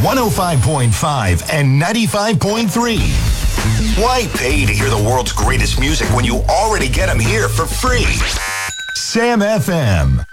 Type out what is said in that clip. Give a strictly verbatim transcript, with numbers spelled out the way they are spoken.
one oh five point five and ninety-five point three. Why pay to hear the world's greatest music when you already get them here for free? Sam F M.